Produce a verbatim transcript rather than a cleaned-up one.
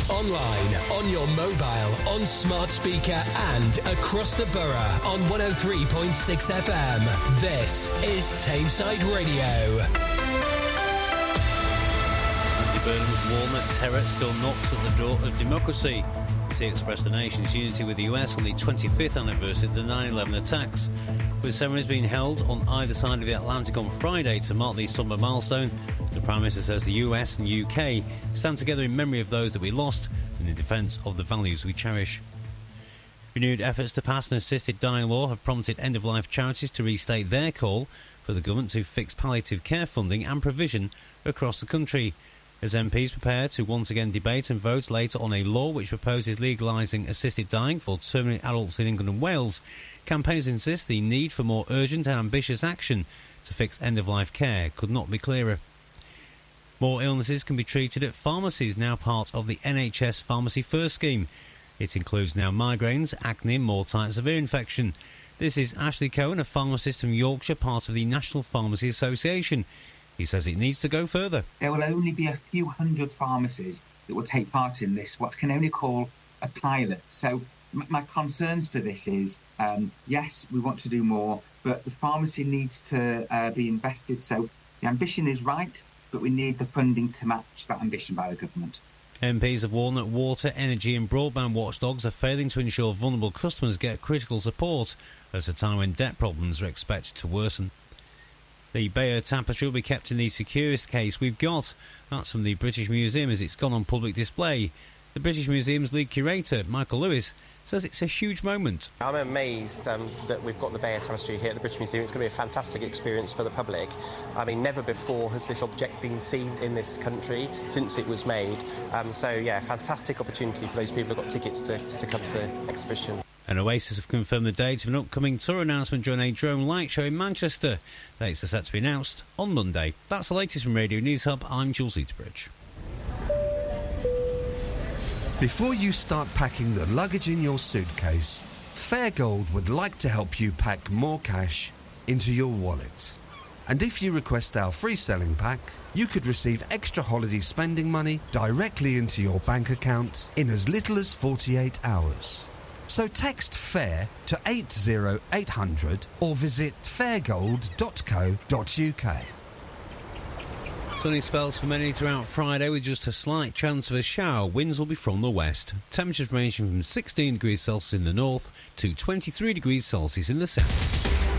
online, on your mobile, on smart speaker and across the borough on one oh three point six F M. This is Tameside Radio. Andy Burnham's Walnut terror still knocks at the door of democracy. He expressed the nation's unity with the U S on the twenty-fifth anniversary of the nine eleven attacks. With ceremonies being held on either side of the Atlantic on Friday to mark the sombre milestone, the Prime Minister says the U S and U K stand together in memory of those that we lost and in defence of the values we cherish. Renewed efforts to pass an assisted dying law have prompted end-of-life charities to restate their call for the government to fix palliative care funding and provision across the country. As M Ps prepare to once again debate and vote later on a law which proposes legalising assisted dying for terminally adults in England and Wales, campaigners insist the need for more urgent and ambitious action to fix end-of-life care could not be clearer. More illnesses can be treated at pharmacies, now part of the N H S Pharmacy First scheme. It includes now migraines, acne and more types of ear infection. This is Ashley Cohen, a pharmacist from Yorkshire, part of the National Pharmacy Association. He says it needs to go further. There will only be a few hundred pharmacies that will take part in this, what I can only call a pilot. So m- my concerns for this is, um, yes, we want to do more, but the pharmacy needs to uh, be invested. So the ambition is right, but we need the funding to match that ambition by the government. M Ps have warned that water, energy and broadband watchdogs are failing to ensure vulnerable customers get critical support at a time when debt problems are expected to worsen. The Bayeux Tapestry will be kept in the securest case we've got. That's from the British Museum as it's gone on public display. The British Museum's lead curator, Michael Lewis, says it's a huge moment. I'm amazed um, that we've got the Bayeux Tapestry here at the British Museum. It's going to be a fantastic experience for the public. I mean, never before has this object been seen in this country since it was made. Um, so, yeah, fantastic opportunity for those people who've got tickets to, to come to the exhibition. And Oasis have confirmed the date of an upcoming tour announcement during a drone light show in Manchester. Dates are set to be announced on Monday. That's the latest from Radio News Hub. I'm Jules Eaterbridge. Before you start packing the luggage in your suitcase, Fairgold would like to help you pack more cash into your wallet. And if you request our free selling pack, you could receive extra holiday spending money directly into your bank account in as little as forty-eight hours. So text FAIR to eight zero eight hundred or visit fairgold dot co dot uk. Sunny spells for many throughout Friday with just a slight chance of a shower. Winds will be from the west. Temperatures ranging from sixteen degrees Celsius in the north to twenty-three degrees Celsius in the south.